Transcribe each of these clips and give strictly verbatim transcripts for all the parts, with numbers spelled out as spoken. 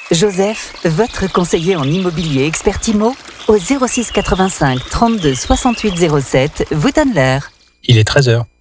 Joseph, votre conseiller en immobilier expert IMO, au zéro six quatre-vingt-cinq trente-deux soixante-huit zéro sept, vous donne l'heure. Il est treize heures.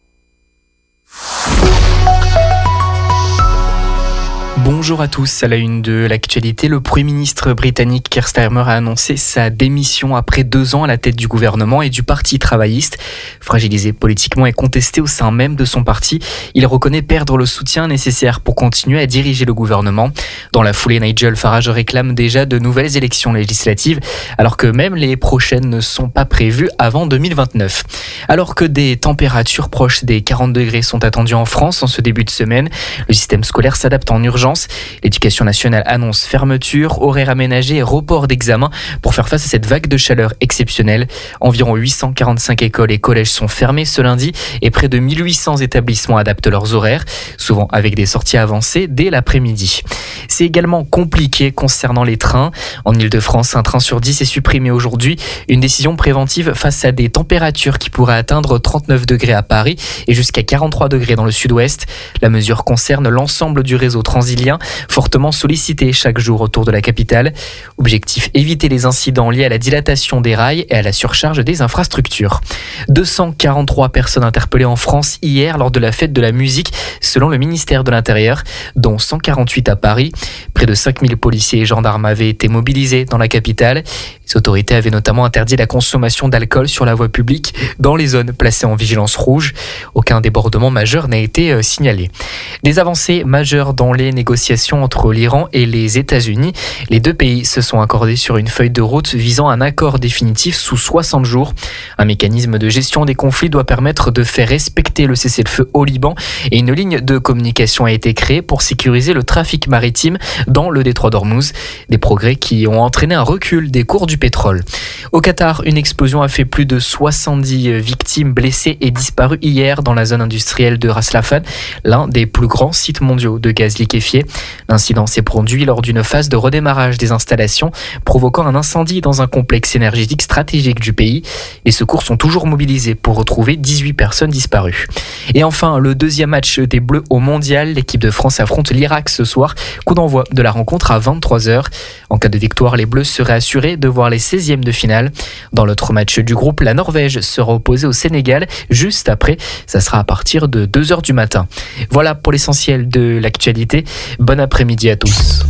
Bonjour à tous. À la une de l'actualité, le Premier ministre britannique Keir Starmer a annoncé sa démission après deux ans à la tête du gouvernement et du Parti travailliste. Fragilisé politiquement et contesté au sein même de son parti, il reconnaît perdre le soutien nécessaire pour continuer à diriger le gouvernement. Dans la foulée, Nigel Farage réclame déjà de nouvelles élections législatives, alors que même les prochaines ne sont pas prévues avant deux mille vingt-neuf. Alors que des températures proches des quarante degrés sont attendues en France en ce début de semaine, le système scolaire s'adapte en urgence. L'éducation nationale annonce fermeture, horaires aménagés et report d'examens pour faire face à cette vague de chaleur exceptionnelle. Environ huit cent quarante-cinq écoles et collèges sont fermés ce lundi et près de mille huit cents établissements adaptent leurs horaires, souvent avec des sorties avancées dès l'après-midi. C'est également compliqué concernant les trains. En Ile-de-France, un train sur dix est supprimé aujourd'hui. Une décision préventive face à des températures qui pourraient atteindre trente-neuf degrés à Paris et jusqu'à quarante-trois degrés dans le sud-ouest. La mesure concerne l'ensemble du réseau transilien, fortement sollicité chaque jour autour de la capitale. Objectif, éviter les incidents liés à la dilatation des rails et à la surcharge des infrastructures. deux cent quarante-trois personnes interpellées en France hier lors de la fête de la musique, selon le ministère de l'Intérieur, dont cent quarante-huit à Paris. Près de cinq mille policiers et gendarmes avaient été mobilisés dans la capitale. Les autorités avaient notamment interdit la consommation d'alcool sur la voie publique dans les zones placées en vigilance rouge. Aucun débordement majeur n'a été signalé. Des avancées majeures dans les négociations entre l'Iran et les États-Unis. Les deux pays se sont accordés sur une feuille de route visant un accord définitif sous soixante jours. Un mécanisme de gestion des conflits doit permettre de faire respecter le cessez-le-feu au Liban et une ligne de communication a été créée pour sécuriser le trafic maritime dans le détroit d'Ormuz. Des progrès qui ont entraîné un recul des cours du pétrole. Au Qatar, une explosion a fait plus de soixante-dix victimes blessées et disparues hier dans la zone industrielle de Ras Laffan, l'un des plus grands sites mondiaux de gaz liquéfié. L'incident s'est produit lors d'une phase de redémarrage des installations, provoquant un incendie dans un complexe énergétique stratégique du pays. Les secours sont toujours mobilisés pour retrouver dix-huit personnes disparues. Et enfin, le deuxième match des Bleus au Mondial. L'équipe de France affronte l'Irak ce soir. Coup d'envoi de la rencontre à vingt-trois heures. En cas de victoire, les Bleus seraient assurés de voir les seizièmes de finale. Dans l'autre match du groupe, la Norvège sera opposée au Sénégal juste après. Ça sera à partir de deux heures du matin. Voilà pour l'essentiel de l'actualité. Bon après-midi à tous.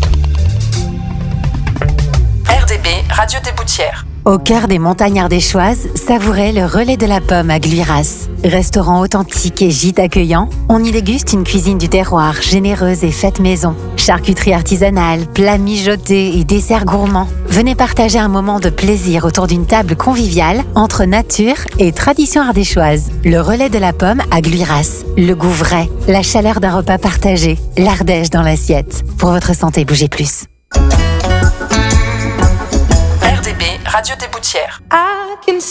R D B, Radio des Boutières. Au cœur des montagnes ardéchoises, savourez le relais de la pomme à Gluiras. Restaurant authentique et gîte accueillant, on y déguste une cuisine du terroir généreuse et faite maison. Charcuterie artisanale, plats mijotés et desserts gourmands. Venez partager un moment de plaisir autour d'une table conviviale entre nature et tradition ardéchoise. Le relais de la pomme à Gluiras. Le goût vrai, la chaleur d'un repas partagé, l'Ardèche dans l'assiette. Pour votre santé, bougez plus. R D B, Radio des Boutières.